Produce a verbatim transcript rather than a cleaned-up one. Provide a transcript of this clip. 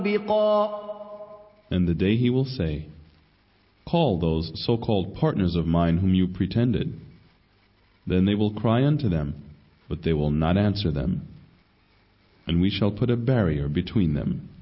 And the day he will say, call those so-called partners of mine whom you pretended. Then they will cry unto them, but they will not answer them. And we shall put a barrier between them.